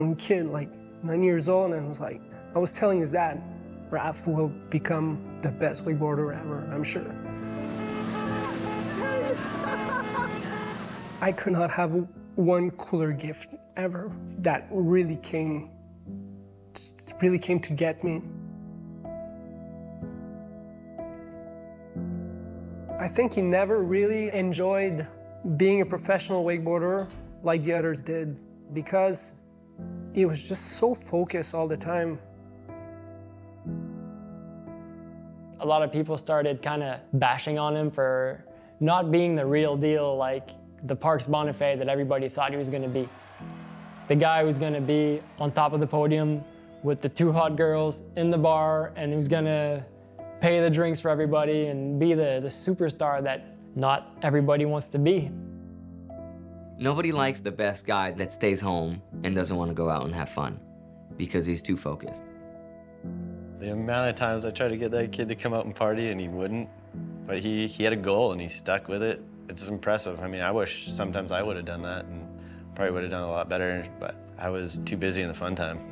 kid, like 9 years old, and I was telling his dad, Raph will become the best wakeboarder ever, I'm sure. I could not have one cooler gift ever that really came to get me. I think he never really enjoyed being a professional wakeboarder like the others did, because he was just so focused all the time. A lot of people started kind of bashing on him for not being the real deal, like the Parks Bonifay that everybody thought he was going to be. The guy who's going to be on top of the podium with the two hot girls in the bar, and who's going to pay the drinks for everybody and be the superstar that not everybody wants to be. Nobody likes the best guy that stays home and doesn't want to go out and have fun because he's too focused. The amount of times I tried to get that kid to come out and party and he wouldn't, but he had a goal and he stuck with it. It's impressive. I mean, I wish sometimes I would have done that and probably would have done a lot better, but I was too busy in the fun time.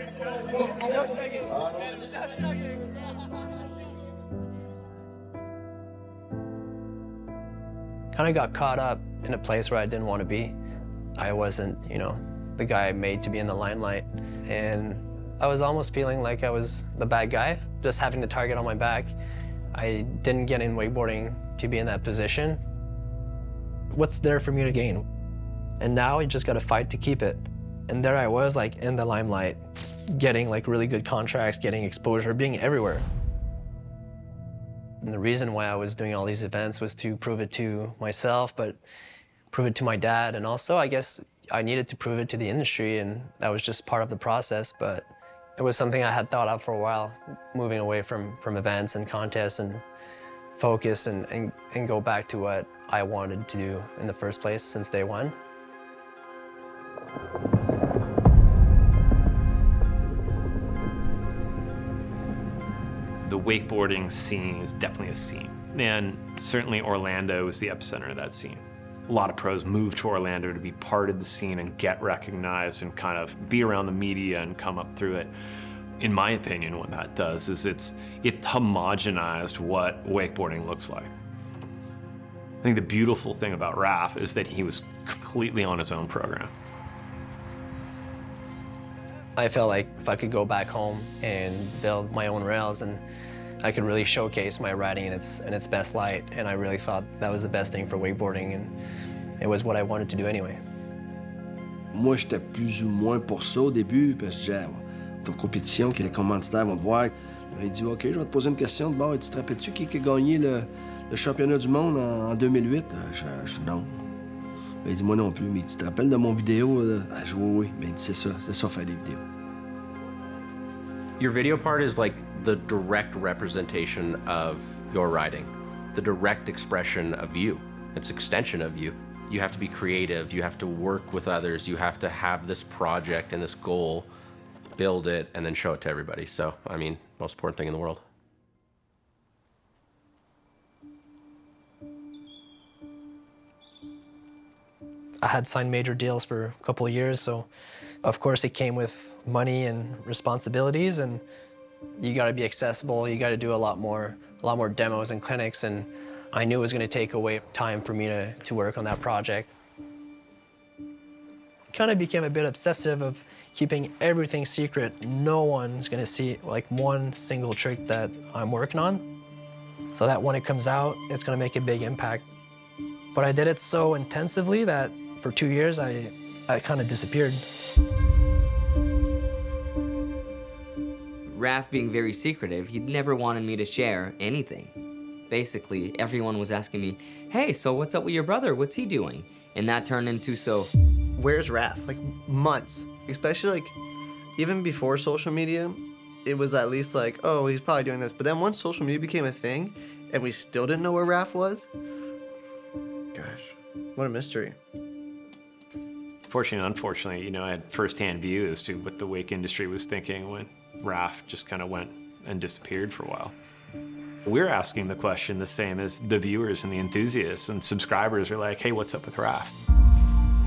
Kind of got caught up in a place where I didn't want to be. I wasn't, the guy made to be in the limelight. And I was almost feeling like I was the bad guy, just having the target on my back. I didn't get in wakeboarding to be in that position. What's there for me to gain? And now you just got to fight to keep it. And there I was, like, in the limelight, getting like really good contracts, getting exposure, being everywhere. And the reason why I was doing all these events was to prove it to myself, but prove it to my dad. And also, I guess I needed to prove it to the industry, and that was just part of the process. But it was something I had thought of for a while, moving away from events and contests and focus and go back to what I wanted to do in the first place since day one. The wakeboarding scene is definitely a scene, and certainly Orlando is the epicenter of that scene. A lot of pros move to Orlando to be part of the scene and get recognized and kind of be around the media and come up through it. In my opinion, what that does is it homogenized what wakeboarding looks like. I think the beautiful thing about Raph is that he was completely on his own program. I felt like if I could go back home and build my own rails, and I could really showcase my riding in its best light, and I really thought that was the best thing for wakeboarding, and it was what I wanted to do anyway. Moi, j'étais plus ou moins pour ça au début, parce que je disais, ton compétition, que les commanditaires vont te voir. Il dit, OK, je vais te poser une question. Bon, tu te rappelles-tu qui a gagné le championnat du monde en 2008? Je dis non. Il dit, moi non plus. Mais tu te rappelles de mon vidéo? Je dis, oui. Mais il dit, c'est ça, faire des vidéos. Your video part is like the direct representation of your riding, the direct expression of you. It's an extension of you. You have to be creative, you have to work with others, you have to have this project and this goal, build it, and then show it to everybody. So, I mean, most important thing in the world. I had signed major deals for a couple of years, so of course it came with money and responsibilities, and you got to be accessible, you got to do a lot more demos and clinics, and I knew it was going to take away time for me to work on that project. Kind of became a bit obsessive of keeping everything secret. No one's going to see like one single trick that I'm working on, so that when it comes out, it's going to make a big impact. But I did it so intensively that for 2 years, I kind of disappeared. Raph being very secretive, he never wanted me to share anything. Basically, everyone was asking me, hey, so what's up with your brother? What's he doing? And that turned into, so where's Raph? Like, months. Especially, like, even before social media, it was at least like, oh, he's probably doing this. But then once social media became a thing, and we still didn't know where Raph was, gosh, what a mystery. Fortunately and unfortunately, I had firsthand view as to what the wake industry was thinking when Raph just kind of went and disappeared for a while. We're asking the question the same as the viewers and the enthusiasts and subscribers are like, hey, what's up with Raph?